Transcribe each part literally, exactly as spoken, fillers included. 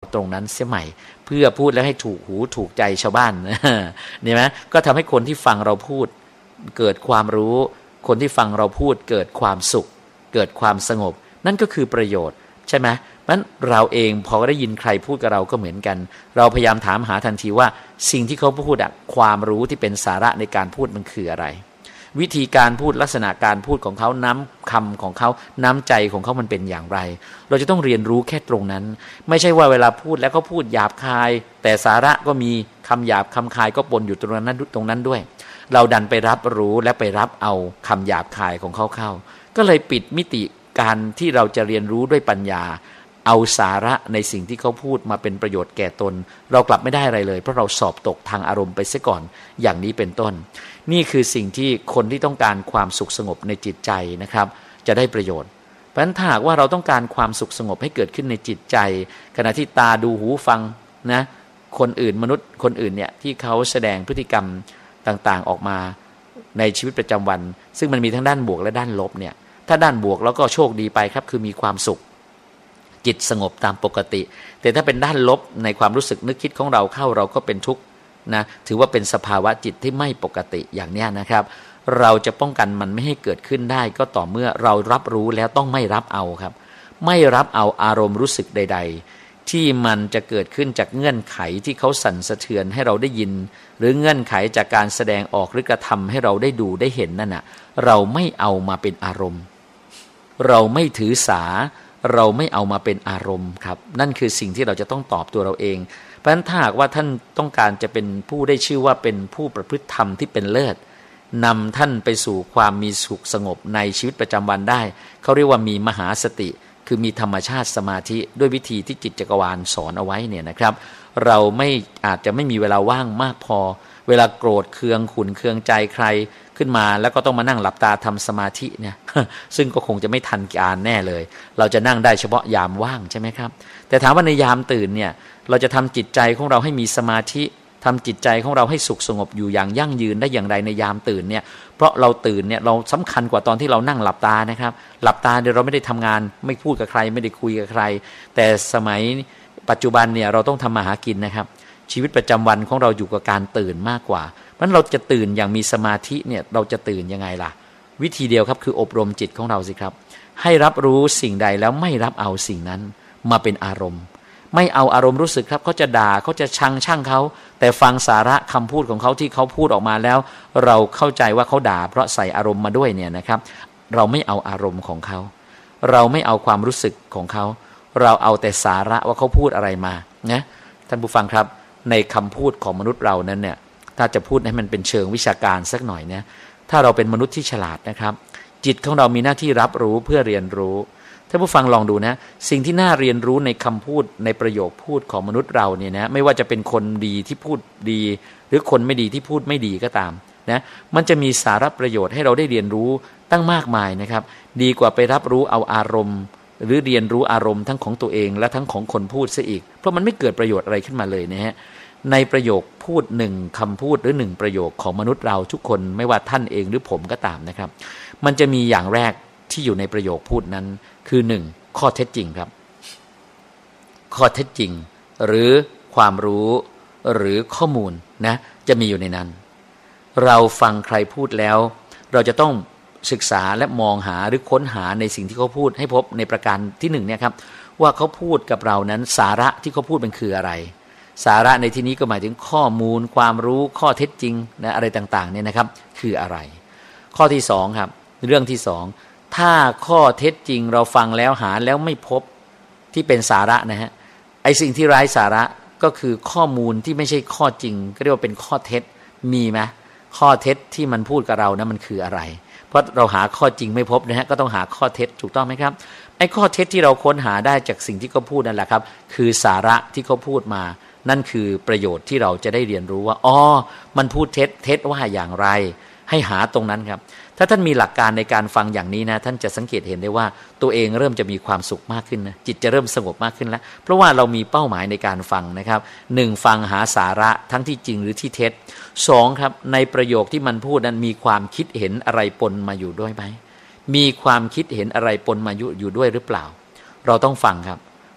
ตรงนั้นเสียใหม่เพื่อพูดแล้วให้ถูกหูถูกใจชาวบ้านนี่ไหมก็ทำให้คนที่ฟังเราพูดเกิดความรู้คนที่ฟังเราพูดเกิดความสุขเกิดความสงบนั่นก็คือประโยชน์ใช่ไหมนั้นเราเองพอได้ยินใครพูดกับเราก็เหมือนกันเราพยายามถามหาทันทีว่าสิ่งที่เขาพูดอะความรู้ที่เป็นสาระในการพูดมันคืออะไรวิธีการพูดลักษณะการพูดของเขาน้ำคำของเขาน้ำใจของเขามันเป็นอย่างไรเราจะต้องเรียนรู้แค่ตรงนั้นไม่ใช่ว่าเวลาพูดแล้วเขาพูดหยาบคายแต่สาระก็มีคำหยาบคำคายก็ปนอยู่ตรงนั้นตรงนั้นด้วยเราดันไปรับรู้และไปรับเอาคำหยาบคายของเขาเข้าก็เลยปิดมิติการที่เราจะเรียนรู้ด้วยปัญญาเอาสาระในสิ่งที่เขาพูดมาเป็นประโยชน์แก่ตนเรากลับไม่ได้อะไรเลยเพราะเราสอบตกทางอารมณ์ไปเสียก่อนอย่างนี้เป็นต้นนี่คือสิ่งที่คนที่ต้องการความสุขสงบในจิตใจนะครับจะได้ประโยชน์เพราะฉะนั้นถ้าหากว่าเราต้องการความสุขสงบให้เกิดขึ้นในจิตใจขณะที่ตาดูหูฟังนะคนอื่นมนุษย์คนอื่นเนี่ยที่เขาแสดงพฤติกรรมต่างๆออกมาในชีวิตประจำวันซึ่งมันมีทั้งด้านบวกและด้านลบเนี่ยถ้าด้านบวกแล้วก็โชคดีไปครับคือมีความสุขจิตสงบตามปกติแต่ถ้าเป็นด้านลบในความรู้สึกนึกคิดของเราเข้าเราก็เป็นทุกข์นะถือว่าเป็นสภาวะจิตที่ไม่ปกติอย่างนี้นะครับเราจะป้องกันมันไม่ให้เกิดขึ้นได้ก็ต่อเมื่อเรารับรู้แล้วต้องไม่รับเอาครับไม่รับเอาอารมณ์รู้สึกใดๆที่มันจะเกิดขึ้นจากเงื่อนไขที่เขาสั่นสะเทือนให้เราได้ยินหรือเงื่อนไขจากการแสดงออกหรือกระทำให้เราได้ดูได้เห็นนั่นน่ะเราไม่เอามาเป็นอารมณ์เราไม่ถือสาเราไม่เอามาเป็นอารมณ์ครับนั่นคือสิ่งที่เราจะต้องตอบตัวเราเองเพราะฉะนั้นถ้าหากว่าท่านต้องการจะเป็นผู้ได้ชื่อว่าเป็นผู้ประพฤติธรรมที่เป็นเลิศนำท่านไปสู่ความมีสุขสงบในชีวิตประจำวันได้เขาเรียกว่ามีมหาสติคือมีธรรมชาติสมาธิด้วยวิธีที่จิตจักรวาลสอนเอาไว้เนี่ยนะครับเราไม่อาจจะไม่มีเวลาว่างมากพอเวลาโกรธเคืองขุ่นเคืองใจใครขึ้นมาแล้วก็ต้องมานั่งหลับตาทำสมาธิเนี่ย ซึ่งก็คงจะไม่ทันการแน่เลยเราจะนั่งได้เฉพาะยามว่างใช่ไหมครับแต่ถามว่าในยามตื่นเนี่ยเราจะทำจิตใจของเราให้มีสมาธิทำจิตใจของเราให้สุขสงบอยู่อย่างยั่งยืนได้อย่างไรในยามตื่นเนี่ยเพราะเราตื่นเนี่ยเราสำคัญกว่าตอนที่เรานั่งหลับตานะครับหลับตาเดี๋ยวเราไม่ได้ทำงานไม่พูดกับใครไม่ได้คุยกับใครแต่สมัยปัจจุบันเนี่ยเราต้องทำมาหากินนะครับชีวิตประจำวันของเราอยู่กับการตื่นมากกว่าเพราะฉะนั้นเราจะตื่นอย่างมีสมาธิเนี่ยเราจะตื่นยังไงล่ะวิธีเดียวครับคืออบรมจิตของเราสิครับให้รับรู้สิ่งใดแล้วไม่รับเอาสิ่งนั้นมาเป็นอารมณ์ไม่เอาอารมณ์รู้สึกครับเขาจะด่าเขาจะชังช่างเขาแต่ฟังสาระคำพูดของเขาที่เขาพูดออกมาแล้วเราเข้าใจว่าเขาด่าเพราะใส่อารมณ์มาด้วยเนี่ยนะครับเราไม่เอาอารมณ์ของเขาเราไม่เอาความรู้สึกของเขาเราเอาแต่สาระว่าเขาพูดอะไรมานะท่านผู้ฟังครับในคำพูดของมนุษย์เรานั้นเนี่ยถ้าจะพูดให้มันเป็นเชิงวิชาการสักหน่อยเนี่ยถ้าเราเป็นมนุษย์ที่ฉลาดนะครับจิตของเรามีหน้าที่รับรู้เพื่อเรียนรู้ท่านผู้ฟังลองดูนะสิ่งที่น่าเรียนรู้ในคำพูดในประโยคพูดของมนุษย์เราเนี่ยนะไม่ว่าจะเป็นคนดีที่พูดดีหรือคนไม่ดีที่พูดไม่ดีก็ตามนะมันจะมีสาระประโยชน์ให้เราได้เรียนรู้ตั้งมากมายนะครับดีกว่าไปรับรู้เอาอารมณ์หรือเรียนรู้อารมณ์ทั้งของตัวเองและทั้งของคนพูดซะอีกเพราะมันไม่เกิดประโยชน์อะไรขึ้นมาเลยนะฮะในประโยคพูดหนึ่งคำพูดหรือหนึ่งประโยคของมนุษย์เราทุกคนไม่ว่าท่านเองหรือผมก็ตามนะครับมันจะมีอย่างแรกที่อยู่ในประโยคพูดนั้นคือหนึ่งข้อเท็จจริงครับข้อเท็จจริงหรือความรู้หรือข้อมูลนะจะมีอยู่ในนั้นเราฟังใครพูดแล้วเราจะต้องศึกษาและมองหาหรือค้นหาในสิ่งที่เขาพูดให้พบในประการที่หนึ่งเนี่ยครับว่าเขาพูดกับเรานั้นสาระที่เขาพูดมันคืออะไรสาระในที่นี้ก็หมายถึงข้อมูลความรู้ข้อเท็จจริงนะอะไรต่างๆเนี่ยนะครับคืออะไรข้อที่สองครับเรื่องที่สองถ้าข้อเท็จจริงเราฟังแล้วหาแล้วไม่พบที่เป็นสาระนะฮะไอ้สิ่งที่ไร้สาระก็คือข้อมูลที่ไม่ใช่ข้อจริงก็เรียกว่าเป็นข้อเท็จมีไหมข้อเท็จที่มันพูดกับเรานะมันคืออะไรเพราะเราหาข้อจริงไม่พบนะฮะก็ต้องหาข้อเท็จถูกต้องไหมครับไอ้ข้อเท็จที่เราค้นหาได้จากสิ่งที่เขาพูดนั่นแหละครับคือสาระที่เขาพูดมานั่นคือประโยชน์ที่เราจะได้เรียนรู้ว่าอ๋อมันพูดเท็จเท็จว่าอย่างไรให้หาตรงนั้นครับถ้าท่านมีหลักการในการฟังอย่างนี้นะท่านจะสังเกตเห็นได้ว่าตัวเองเริ่มจะมีความสุขมากขึ้นนะจิตจะเริ่มสงบมากขึ้นแล้วเพราะว่าเรามีเป้าหมายในการฟังนะครับหนึ่งฟังหาสาระทั้งที่จริงหรือที่เท็จสองครับในประโยคที่มันพูดนั้นมีความคิดเห็นอะไรปนมาอยู่ด้วยไหมมีความคิดเห็นอะไรปนมาอยู่ด้วยหรือเปล่าเราต้องฟังครับ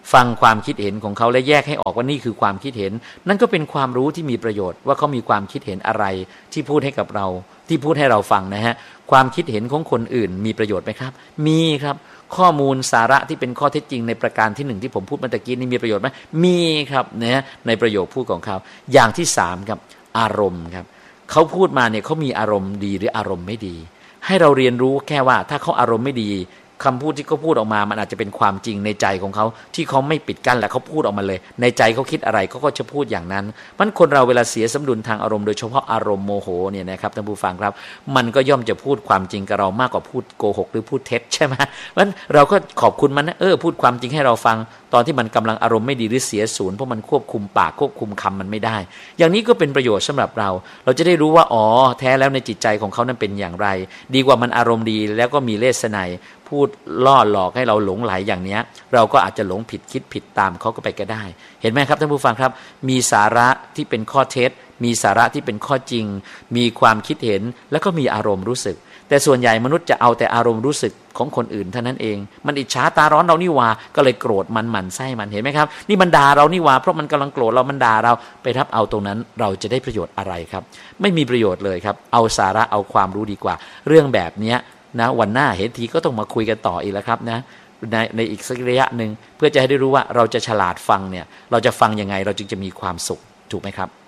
ฟังความคิดเห็นของเขาและแยกให้ออกว่านี่คือความคิดเห็นนั่นก็เป็นความรู้ที่มีประโยชน์ว่าเขามีความคิดเห็นอะไรที่พูดให้กับเราที่พูดให้เราฟังนะฮะความคิดเห็นของคนอื่นมีประโยชน์ไหมครับมีครับข้อมูลสาระที่เป็นข้อเท็จจริงในประการที่หนึ่งที่ผมพูดเมื่อกี้นี่มีประโยชน์ไหมมีครับนะในประโยคพูดของเขาอย่างที่สามครับอารมณ์ครับเขาพูดมาเนี่ยเขามีอารมณ์ดีหรืออารมณ์ไม่ดีให้เราเรียนรู้แค่ว่าถ้าเขาอารมณ์ไม่ดีคำพูดที่เขาพูดออกมามันอาจจะเป็นความจริงในใจของเขาที่เขาไม่ปิดกั้นและเขาพูดออกมาเลยในใจเขาคิดอะไรเขาก็จะพูดอย่างนั้นมันคนเราเวลาเสียสมดุลทางอารมณ์โดยเฉพาะอารมณ์โมโหเนี่ยนะครับท่านผู้ฟังครับมันก็ย่อมจะพูดความจริงกับเรามากกว่าพูดโกหกหรือพูดเท็จใช่ไหมเพราะฉะนั้นเราก็ขอบคุณมันนะเออพูดความจริงให้เราฟังตอนที่มันกำลังอารมณ์ไม่ดีหรือเสียศูนย์เพราะมันควบคุมปากควบคุมคำมันไม่ได้อย่างนี้ก็เป็นประโยชน์สำหรับเราเราจะได้รู้ว่าอ๋อแท้แล้วในจิตใจของเขานั้นเป็นอย่างไรดีกว่ามันอารมณ์ดีแล้วก็มีเลสไนพูดล่อหลอกให้เราหลงไหลอย่างนี้เราก็อาจจะหลงผิดคิดผิดตามเขาก็ไปก็ได้เห็นไหมครับท่านผู้ฟังครับมีสาระที่เป็นข้อเท็จมีสาระที่เป็นข้อจริงมีความคิดเห็นแล้วก็มีอารมณ์รู้สึกแต่ส่วนใหญ่มนุษย์จะเอาแต่อารมณ์รู้สึกของคนอื่นเท่านั้นเองมันอิจฉาตาร้อนเรานี่ว่าก็เลยโกรธมันหมั่นไส้มันเห็นไหมครับนี่มันด่าเรานี่ว่าเพราะมันกำลังโกรธเรามันด่าเราไปรับเอาตรงนั้นเราจะได้ประโยชน์อะไรครับไม่มีประโยชน์เลยครับเอาสาระเอาความรู้ดีกว่าเรื่องแบบนี้นะวันหน้าเห็นทีก็ต้องมาคุยกันต่ออีกแล้วครับนะในในอีกสักระยะหนึ่งเพื่อจะให้ได้รู้ว่าเราจะฉลาดฟังเนี่ยเราจะฟังยังไงเราจึงจะมีความสุขถูกไหมครับ